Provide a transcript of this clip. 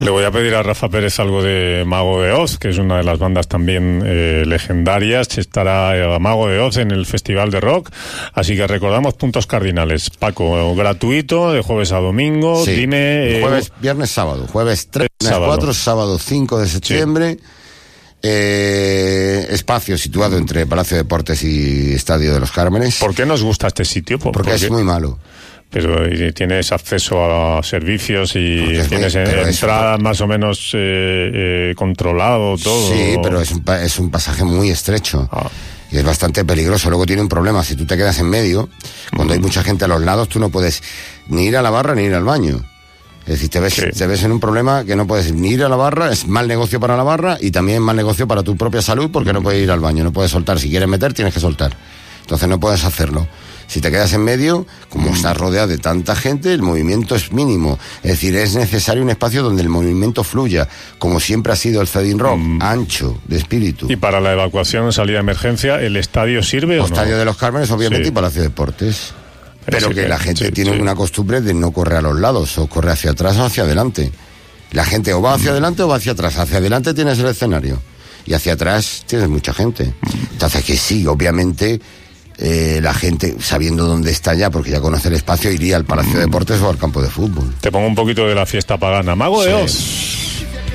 Le voy a pedir a Rafa Pérez algo de Mago de Oz, que es una de las bandas también legendarias. Estará Mago de Oz en el Festival de Rock. Así que recordamos puntos cardinales. Paco, gratuito, de jueves a domingo. Sí. Dime... Jueves, viernes, sábado. Jueves 3, sábado. 4, sábado 5 de septiembre. Sí. Espacio situado entre Palacio de Deportes y Estadio de los Cármenes. ¿Por qué nos gusta este sitio? Porque es muy malo. Pero tienes acceso a servicios y tienes entradas más o menos controlado todo. Sí, pero es un pasaje muy estrecho. Y es bastante peligroso. Luego tiene un problema. Si tú te quedas en medio, cuando hay mucha gente a los lados, tú no puedes ni ir a la barra ni ir al baño. Es decir, te ves en un problema que no puedes ni ir a la barra, es mal negocio para la barra y también mal negocio para tu propia salud porque no puedes ir al baño, no puedes soltar. Si quieres meter, tienes que soltar. Entonces no puedes hacerlo. Si te quedas en medio, como estás rodeado de tanta gente, el movimiento es mínimo. Es decir, es necesario un espacio donde el movimiento fluya, como siempre ha sido el Fedin Rock, ancho, de espíritu. ¿Y para la evacuación, salida de emergencia, el estadio sirve o no? El Estadio de los Cármenes, obviamente, y Palacio de Deportes. Pero que la gente tiene una costumbre de no correr a los lados, o corre hacia atrás o hacia adelante. La gente o va hacia adelante o va hacia atrás. Hacia adelante tienes el escenario y hacia atrás tienes mucha gente. Entonces que sí, obviamente... la gente, sabiendo dónde está ya, porque ya conoce el espacio, iría al Palacio de Deportes o al campo de fútbol. Te pongo un poquito de la fiesta pagana. Mago de Oz.